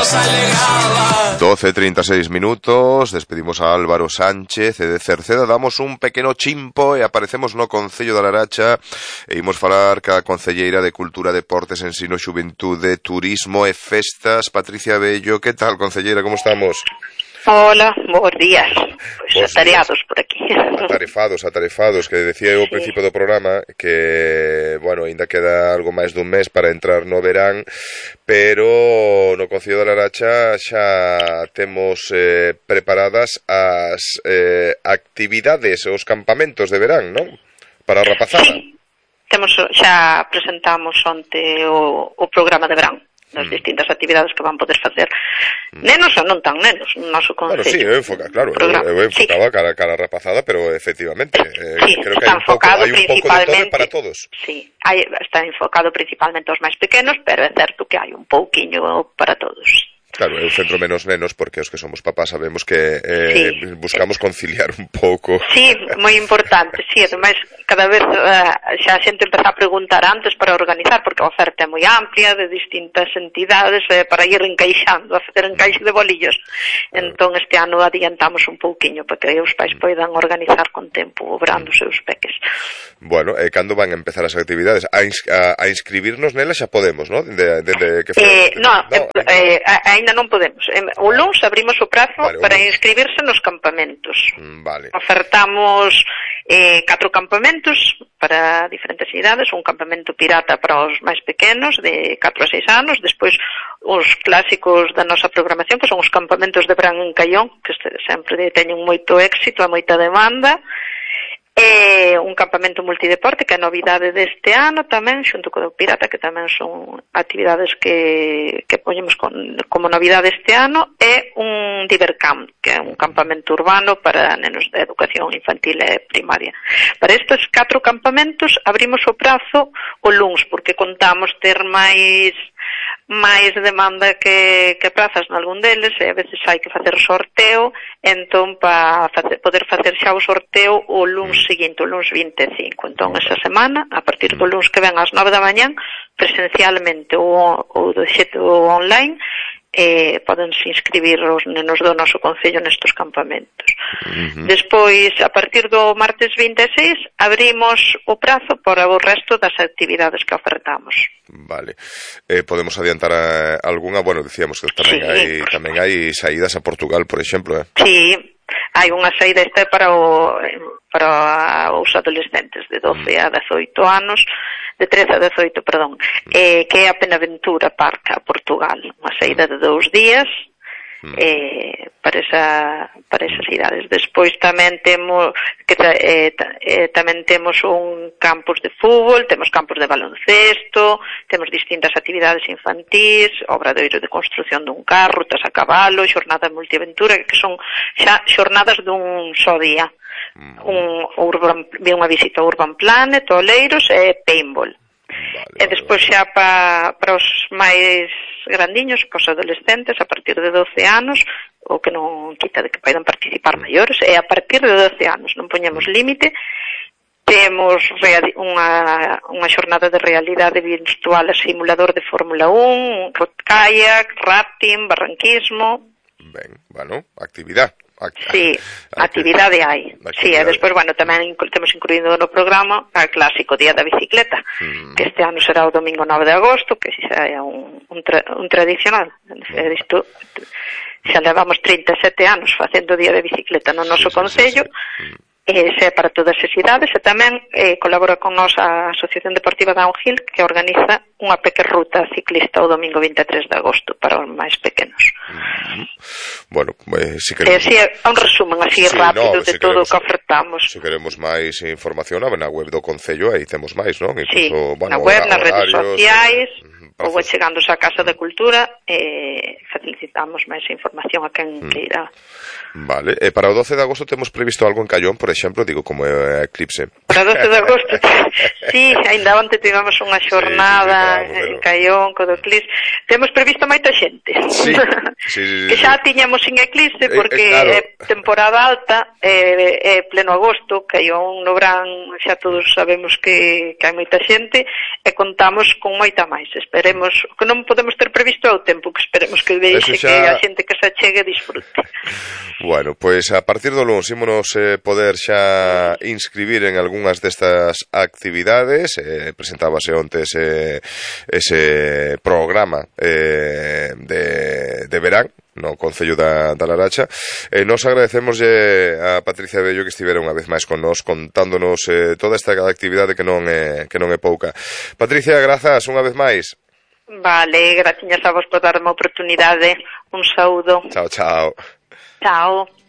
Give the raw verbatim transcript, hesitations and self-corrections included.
nos alegraba. doce e trinta e seis minutos, despedimos a Álvaro Sánchez e de Cerceda, damos un pequeno chimpo e aparecemos no Concello da Laracha e imos falar ca Concelleira de Cultura, Deportes, Ensino, Xuventude, Turismo e Festas, Patricia Bello. Que tal, concelleira, como estamos? Hola, bons días. Pois atareados por aquí. Atarefados, atarefados, que decía eu ao principio do programa que, bueno, ainda queda algo máis dun mes para entrar no verán, pero no Concello da Laracha xa temos eh, preparadas as eh, actividades, os campamentos de verán, non? Para a rapazada. Sí, temos, xa presentamos onte o, o programa de verán, das mm. distintas actividades que van poder facer mm. nenos ou non tan nenos no noso concello. Bueno, sí, eu enfoca, claro, eu, eu enfocaba sí. cara, cara rapazada, pero efectivamente eh, sí, creo que hai un, pouco, hai un pouco de todo para todos. Sí, hai, está enfocado principalmente aos máis pequenos, pero é certo que hai un pouquiño para todos. Claro, eu centro menos nenos porque os que somos papás sabemos que eh, sí. buscamos conciliar un pouco. Sí, moi importante, sí, ademais cada vez uh, xa a xente empeza a preguntar antes para organizar, porque a oferta é moi amplia de distintas entidades eh, para ir encaixando, a facer encaixe de bolillos. Entón este ano adiantamos un pouquiño para que os pais poidan organizar con tempo o verán dos seus peques. Bueno, e eh, cando van a empezar as actividades? A, ins a, a inscribirnos nelas xa podemos, ¿no? De, de, de, que eh, no, no eh, eh, ainda non podemos. O luns abrimos o prazo vale, para inscribirse nos campamentos. Vale. Ofertamos eh, catro campamentos para diferentes idades, un campamento pirata para os máis pequenos de catro a seis anos, despois os clásicos da nosa programación, que son os campamentos de verán en Caión, que sempre teñen moito éxito, a moita demanda. E un campamento multideporte que é a novidade deste ano tamén, xunto co do Pirata, que tamén son actividades que, que poñemos con, como novidade este ano, e un Divercamp, que é un campamento urbano para nenos de educación infantil e primaria. Para estes catro campamentos abrimos o prazo o luns, porque contamos ter máis máis demanda que, que prazas nalgún deles, e a veces hai que facer sorteo, entón para facer, poder facer xa o sorteo o luns seguinte, o luns vinte e cinco. Entón esa semana, a partir do luns que ven ás nove da mañán, presencialmente ou, ou do xeito online, eh, podense inscribir os nenos do noso concello nestes campamentos. Uh-huh. Despois, a partir do martes vinte e seis, abrimos o prazo para o resto das actividades que ofertamos. Vale. Eh, podemos adiantar a algunha, bueno, decíamos que tamén sí, hai tamén hai saídas a Portugal, por exemplo, eh? Sí, hai unha saída esta para o para os adolescentes de doce a dezoito anos, de trece a dezoito, perdón, eh, que é a Penaventura Park a Portugal, unha saída de dous días eh, para esa para esas idades. Despois tamén temos que eh, eh, tamén temos un campus de fútbol, temos campus de baloncesto, temos distintas actividades infantís, obradoiro de construción dun carro, tas a cabalo, xornadas multiaventura, que son xa xornadas dun só día. Un urban, unha visita ao Urban Planet, Oleiros e paintball. Vale, e despois xa pa, para os máis grandiños, para os adolescentes, a partir de doce anos, o que non quita de que poidan participar maiores, e a partir de doce anos, non poñemos límite, temos unha, unha xornada de realidade virtual a simulador de Fórmula un, kayak, rafting, barranquismo. Ben, bueno, actividade. Sí, actividade hai. Sí, e despois, bueno, tamén temos incluído no programa a clásico Día da Bicicleta, mm. que este ano será o domingo nove de agosto, que xa é un, un, tra un tradicional. Mm. Isto, xa levamos trinta e sete anos facendo Día da Bicicleta no noso sí, concello, sí, sí. Mm. E xa para todas as idades, e tamén eh, colabora con nos a Asociación Deportiva Downhill, que organiza unha pequena ruta ciclista o domingo vinte e tres de agosto para os máis pequenos. Mm-hmm. Bueno, eh, si queremos... Eh, si, un resumen así sí, rápido no, de si todo o que ofertamos. Se si queremos máis información, na web do Concello aí temos máis, non? Incluso, sí, bueno, na web, nas redes sociais, eh, ou chegándose á Casa da Cultura, e eh, facilitamos máis información a quen mm. queira. Vale, e para o doce de agosto temos previsto algo en Caión, por exemplo, digo, como é Eclipse. para doce de agosto. Sí, ainda onte tivemos unha xornada sí, sí, sí, en Caión, co do Eclipse. Temos previsto moita xente. Sí, sí, sí, que xa sí. tiñamos sin Eclipse porque eh, eh, claro. é temporada alta, é, é pleno agosto, Caión no verán, xa todos sabemos que, que hai moita xente, e contamos con moita máis. Esperemos, o que non podemos ter previsto é o tempo, que esperemos que deixe xa... que a xente que se achegue disfrute. Bueno, pois pues a partir do luns ímonos eh, poder xa inscribir en algunhas destas actividades. Eh, presentábase onte ese, ese programa eh, de, de verán no Concello da, da Laracha. Eh, nos agradecemos a Patricia Bello que estivera unha vez máis con nós contándonos eh, toda esta actividade que non é, que non é pouca. Patricia, grazas unha vez máis. Vale, gracias a vos por darme a oportunidade. Un saúdo. Chao, chao. Chao.